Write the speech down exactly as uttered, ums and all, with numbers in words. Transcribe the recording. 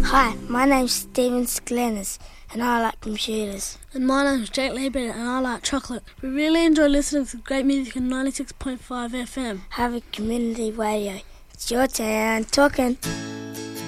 Hi, my name's Stephen Sklenis and I like computers. And my name's Jake Leibert and I like chocolate. We really enjoy listening to great music on ninety-six point five F M. Have a community radio. It's your turn talking.